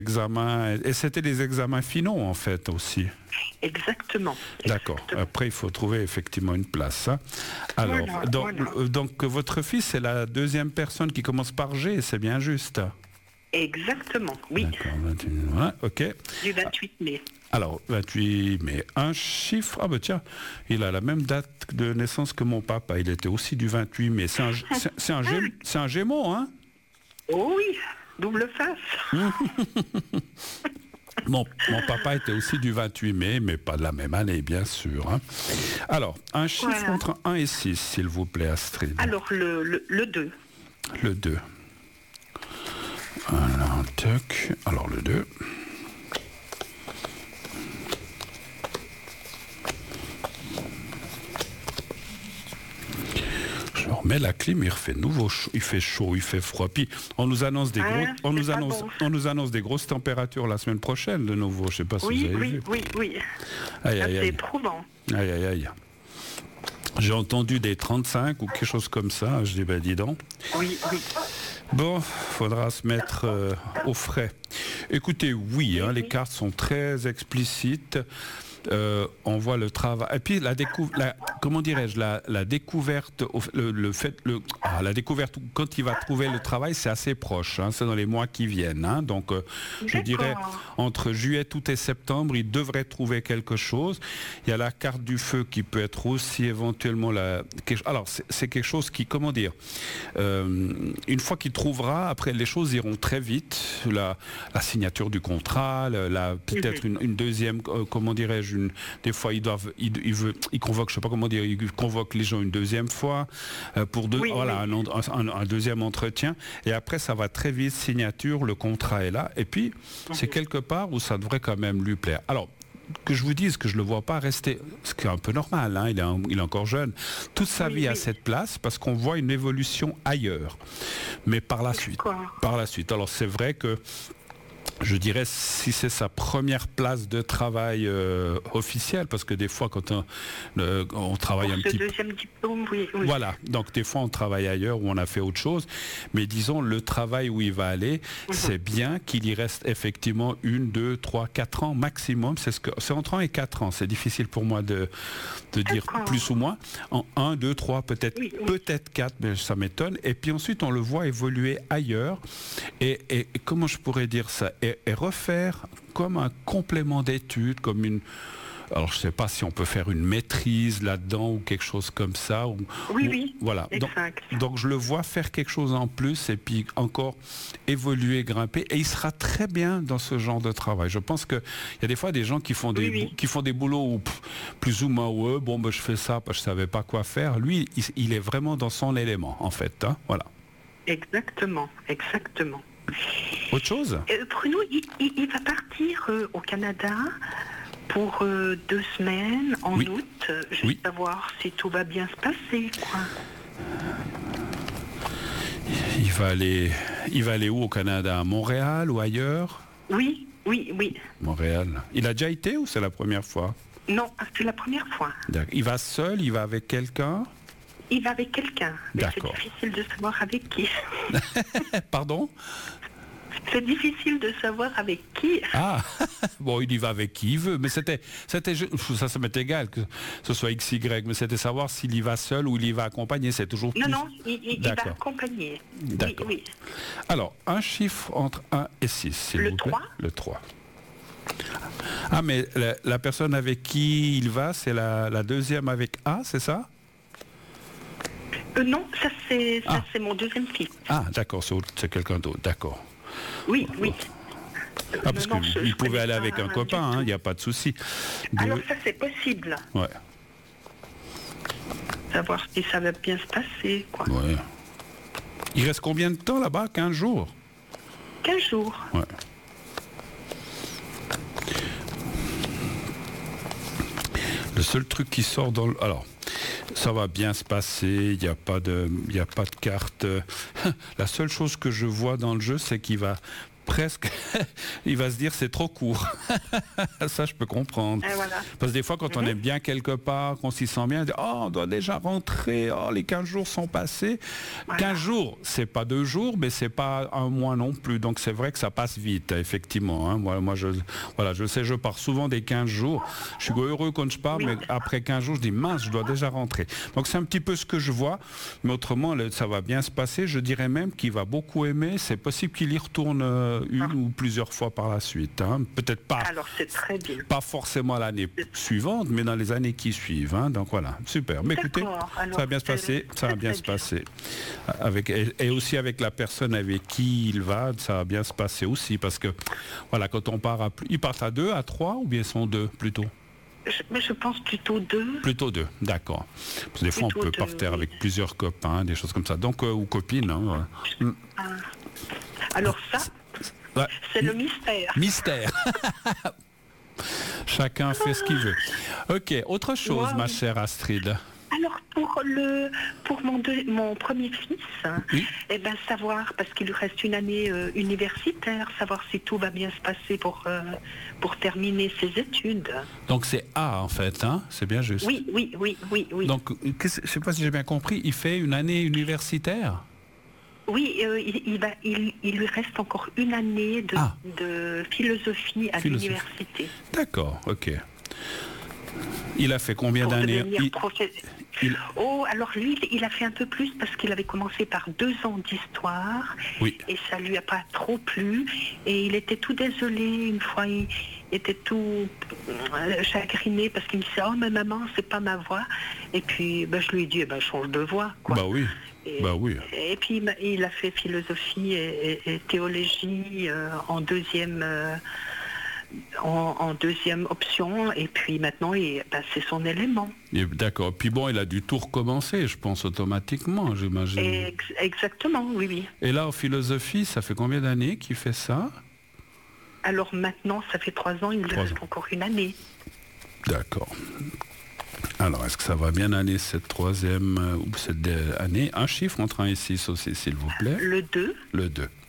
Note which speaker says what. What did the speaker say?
Speaker 1: examens, et c'était des examens finaux en fait aussi.
Speaker 2: Exactement.
Speaker 1: D'accord. Après, il faut trouver effectivement une place. Hein. Alors, donc votre fils est la deuxième personne qui commence par G, c'est bien juste.
Speaker 2: Exactement, oui.
Speaker 1: D'accord, 28, voilà, ok.
Speaker 2: Du 28 mai.
Speaker 1: Alors, 28 mai, un chiffre. Ah ben tiens, il a la même date de naissance que mon papa. Il était aussi du 28 mai. C'est un Gémeaux, hein?
Speaker 2: Oh oui, double face.
Speaker 1: Mon papa était aussi du 28 mai, mais pas de la même année, bien sûr. Hein. Alors, un chiffre entre 1 et 6, s'il vous plaît, Astrid.
Speaker 2: Alors, le 2.
Speaker 1: Le 2. Alors, le 2. Je remets la clim, il fait nouveau chaud, il fait chaud, il fait froid. Puis on nous annonce des on nous annonce des grosses températures la semaine prochaine de nouveau. Je sais pas si vous avez vu.
Speaker 2: Oui. C'est éprouvant.
Speaker 1: Aïe. J'ai entendu des 35 ou quelque chose comme ça. Je dis ben dis donc.
Speaker 2: Oui.
Speaker 1: Bon, faudra se mettre au frais. Écoutez, oui, hein, les cartes sont très explicites. On voit le travail. Et puis la découverte, la découverte, la découverte quand il va trouver le travail, c'est assez proche. Hein, c'est dans les mois qui viennent. Hein, donc, je dirais entre juillet, août et septembre, il devrait trouver quelque chose. Il y a la carte du feu qui peut être aussi éventuellement alors c'est quelque chose qui, comment dire, une fois qu'il trouvera, après les choses iront très vite. La signature du contrat, peut-être une deuxième, comment dirais-je. Des fois, il convoque, je sais pas comment dire, il convoque les gens une deuxième fois pour un deuxième entretien. Et après, ça va très vite, signature, le contrat est là. Et puis, c'est quelque part où ça devrait quand même lui plaire. Alors, que je vous dise que je le vois pas rester, ce qui est un peu normal, hein, il est encore jeune, toute sa vie à cette place, parce qu'on voit une évolution ailleurs. Mais par la suite. Alors, c'est vrai que je dirais si c'est sa première place de travail officielle, parce que des fois quand on travaille un petit peu...
Speaker 2: deuxième diplôme, oui.
Speaker 1: Voilà, donc des fois on travaille ailleurs où on a fait autre chose, mais disons le travail où il va aller, c'est bien qu'il y reste effectivement 1, 2, 3, 4 ans maximum, c'est entre 1 et 4 ans, c'est difficile pour moi de dire plus ou moins, en 1, 2, 3, peut-être 4, mais ça m'étonne, et puis ensuite on le voit évoluer ailleurs, et comment je pourrais dire ça, et refaire comme un complément d'études, comme une... Alors, je ne sais pas si on peut faire une maîtrise là-dedans ou quelque chose comme ça.
Speaker 2: Oui,
Speaker 1: voilà. Donc, je le vois faire quelque chose en plus et puis encore évoluer, grimper. Et il sera très bien dans ce genre de travail. Je pense qu'il y a des fois des gens qui font des boulots où, plus ou moins, je fais ça parce que je ne savais pas quoi faire. Lui, il est vraiment dans son élément, en fait. Hein, voilà.
Speaker 2: Exactement.
Speaker 1: Autre chose
Speaker 2: Bruno, il va partir au Canada pour 2 semaines en août. Je veux savoir si tout va bien se passer, quoi.
Speaker 1: Il va aller où au Canada? À Montréal ou ailleurs?
Speaker 2: Oui.
Speaker 1: Montréal. Il a déjà été ou c'est la première fois?
Speaker 2: Non, c'est la première fois.
Speaker 1: Il va seul? Il va avec quelqu'un?
Speaker 2: Il va avec quelqu'un, mais c'est difficile de savoir avec qui.
Speaker 1: Pardon?
Speaker 2: C'est difficile de savoir avec qui.
Speaker 1: Ah, bon, il y va avec qui il veut, mais ça m'est égal que ce soit XY, mais c'était savoir s'il y va seul ou il y va accompagné, c'est toujours plus...
Speaker 2: Non, il va accompagner.
Speaker 1: D'accord. Oui. Alors, un chiffre entre 1 et 6, s'il vous plaît. Le 3. Ah, mais la personne avec qui il va, c'est la deuxième avec A, c'est ça?
Speaker 2: Non, ça c'est mon deuxième fils.
Speaker 1: Ah, d'accord, c'est quelqu'un d'autre, d'accord.
Speaker 2: Oui.
Speaker 1: Ah, parce qu'il pouvait aller avec un copain, il n'y a pas de souci.
Speaker 2: Alors ça c'est possible.
Speaker 1: Ouais.
Speaker 2: Savoir si ça va bien se passer, quoi.
Speaker 1: Ouais. Il reste combien de temps là-bas? 15 jours?
Speaker 2: 15 jours.
Speaker 1: Ouais. Le seul truc qui sort dans le... Alors, ça va bien se passer, il n'y a pas de carte. La seule chose que je vois dans le jeu, c'est qu'il va presque, il va se dire c'est trop court. Ça, je peux comprendre.
Speaker 2: Voilà.
Speaker 1: Parce que des fois, quand on est bien quelque part, qu'on s'y sent bien, on dit, oh, on doit déjà rentrer, oh, les 15 jours sont passés. Voilà. 15 jours, c'est pas 2 jours, mais c'est pas un mois non plus. Donc c'est vrai que ça passe vite, effectivement. Hein. Moi, je sais, je pars souvent des 15 jours. Je suis heureux quand je pars, mais après 15 jours, je dis, mince, je dois déjà rentrer. Donc c'est un petit peu ce que je vois. Mais autrement, ça va bien se passer. Je dirais même qu'il va beaucoup aimer. C'est possible qu'il y retourne une ou plusieurs fois par la suite. Hein. Peut-être pas.
Speaker 2: Alors c'est très bien.
Speaker 1: Pas forcément l'année suivante, mais dans les années qui suivent. Hein. Donc voilà, super. Mais écoutez, ça va bien se passer. Ça va bien se passer. Et aussi avec la personne avec qui il va, ça va bien se passer aussi. Parce que voilà, quand on part ils partent à 2, à 3 ou bien ils sont 2 plutôt?
Speaker 2: Mais je pense plutôt 2.
Speaker 1: Plutôt 2, d'accord. Parce que des fois, on peut partir avec plusieurs copains, des choses comme ça. Donc, ou copines. Hein, voilà.
Speaker 2: Alors ça, c'est le mystère.
Speaker 1: Mystère. Chacun fait ce qu'il veut. Ok, autre chose, ma chère Astrid.
Speaker 2: Alors pour mon premier fils, savoir, parce qu'il lui reste une année universitaire, savoir si tout va bien se passer pour terminer ses études.
Speaker 1: Donc c'est A en fait, hein? C'est bien juste.
Speaker 2: Oui.
Speaker 1: Donc je ne sais pas si j'ai bien compris, il fait une année universitaire?
Speaker 2: Oui, il lui reste encore une année de philosophie à l'université.
Speaker 1: D'accord, ok. Il a fait combien d'années?
Speaker 2: Alors lui, il a fait un peu plus parce qu'il avait commencé par 2 ans d'histoire et ça lui a pas trop plu et il était tout désolé une fois, il était tout chagriné parce qu'il me disait oh mais maman c'est pas ma voix et puis je lui ai dit change de voix quoi.
Speaker 1: Bah oui.
Speaker 2: Et puis il a fait philosophie et théologie en deuxième. En deuxième option et puis maintenant c'est son élément.
Speaker 1: D'accord, puis bon il a dû tout recommencer je pense automatiquement j'imagine.
Speaker 2: Exactement, oui.
Speaker 1: Et là en philosophie ça fait combien d'années qu'il fait ça?
Speaker 2: Alors maintenant ça fait 3 ans, il lui reste encore une année.
Speaker 1: D'accord. Alors est-ce que ça va bien aller cette troisième ou cette année? Un chiffre entre 1 et 6 aussi s'il vous plaît.
Speaker 2: Le 2.
Speaker 1: Le 2.